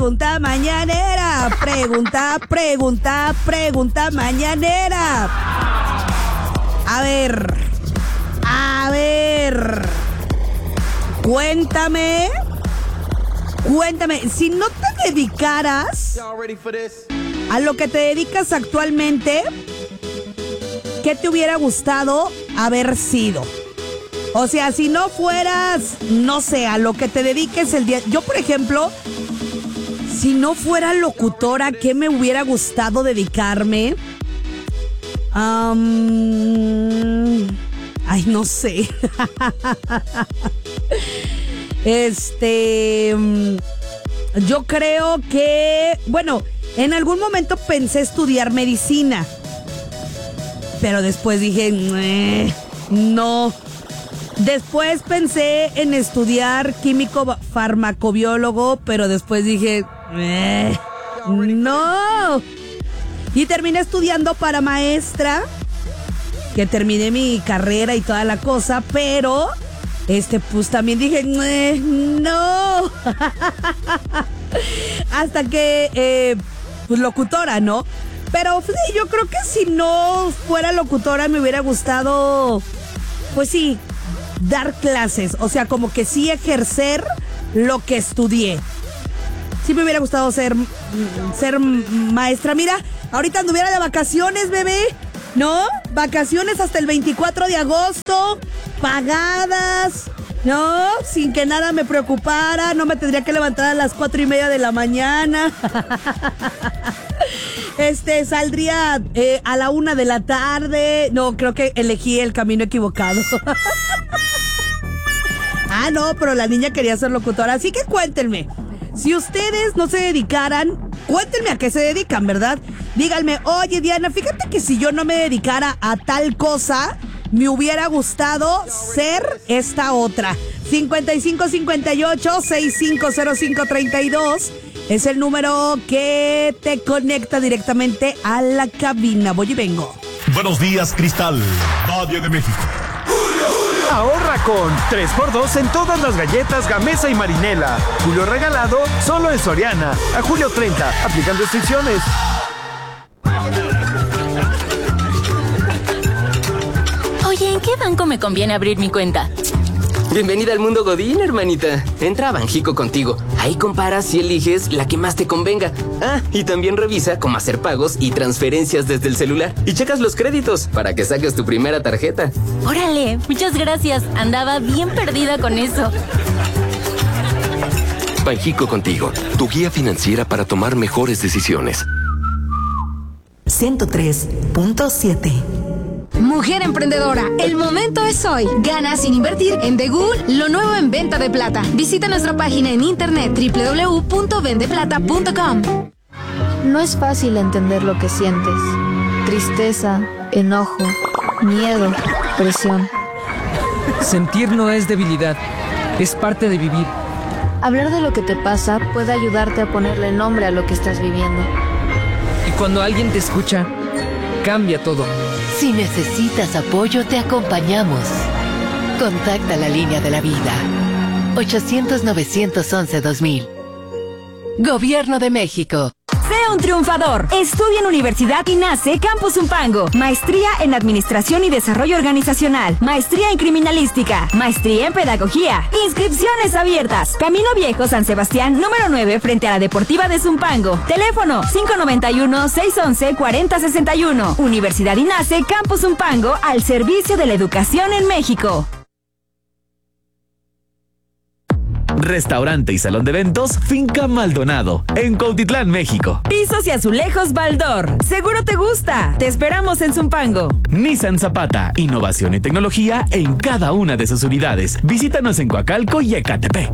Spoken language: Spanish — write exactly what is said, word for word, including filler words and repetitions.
Pregunta mañanera, pregunta, pregunta, pregunta mañanera. A ver, a ver, cuéntame, cuéntame, si no te dedicaras a lo que te dedicas actualmente, ¿qué te hubiera gustado haber sido? O sea, si no fueras, no sé, a lo que te dediques el día... Yo, por ejemplo, si no fuera locutora, ¿qué me hubiera gustado dedicarme? Um, ay, no sé. Este... Yo creo que... Bueno, en algún momento pensé estudiar medicina. Pero después dije, eh, no... Después pensé en estudiar químico farmacobiólogo, pero después dije, eh, no. Y terminé estudiando para maestra, que terminé mi carrera y toda la cosa, pero este pues también dije, eh, no. Hasta que, eh, pues locutora, ¿no? Pero sí, yo creo que si no fuera locutora me hubiera gustado, pues sí, dar clases, o sea, como que sí ejercer lo que estudié. Sí me hubiera gustado ser, ser maestra. Mira, ahorita anduviera de vacaciones, bebé, ¿no? Vacaciones hasta el veinticuatro de agosto, pagadas, ¿no? Sin que nada me preocupara, no me tendría que levantar a las cuatro y media de la mañana. Este, saldría eh, a la una de la tarde. No, creo que elegí el camino equivocado. Ah, no, pero la niña quería ser locutora. Así que cuéntenme, si ustedes no se dedicaran, cuéntenme a qué se dedican, ¿verdad? Díganme, oye, Diana, fíjate que si yo no me dedicara a tal cosa, me hubiera gustado ser esta otra. cincuenta y cinco cincuenta y ocho sesenta y cinco cero cinco treinta y dos es el número que te conecta directamente a la cabina. Voy y vengo. Buenos días, Cristal, Valle de México. Ahorra con tres por dos en todas las galletas Gamesa y Marinela. Julio regalado solo en Soriana. A julio treinta. Aplican restricciones. Oye, ¿en qué banco me conviene abrir mi cuenta? Bienvenida al mundo Godín, hermanita. Entra a Banjico Contigo. Ahí comparas y eliges la que más te convenga. Ah, y también revisa cómo hacer pagos y transferencias desde el celular. Y checas los créditos para que saques tu primera tarjeta. Órale, muchas gracias. Andaba bien perdida con eso. Banjico Contigo, tu guía financiera para tomar mejores decisiones. ciento tres punto siete. Mujer emprendedora, el momento es hoy. Gana sin invertir en Begul, lo nuevo en venta de plata. Visita nuestra página en internet doble u doble u doble u punto vende plata punto com. No es fácil entender lo que sientes. Tristeza, enojo, miedo, presión. Sentir no es debilidad, es parte de vivir. Hablar de lo que te pasa puede ayudarte a ponerle nombre a lo que estás viviendo. Y cuando alguien te escucha, cambia todo. Si necesitas apoyo, te acompañamos. Contacta la línea de la vida. ochocientos novecientos once dos mil. Gobierno de México. Sea un triunfador. Estudia en Universidad INACE Campus Zumpango. Maestría en Administración y Desarrollo Organizacional. Maestría en Criminalística. Maestría en Pedagogía. Inscripciones abiertas. Camino Viejo, San Sebastián, número nueve, frente a la Deportiva de Zumpango. Teléfono cinco nueve uno, seis uno uno, cuatro cero seis uno. Universidad INACE Campus Zumpango, al servicio de la educación en México. Restaurante y salón de eventos Finca Maldonado, en Cuautitlán, México. Pisos y azulejos Baldor. Seguro te gusta. Te esperamos en Zumpango. Nissan Zapata, innovación y tecnología en cada una de sus unidades. Visítanos en Coacalco y Ecatepec.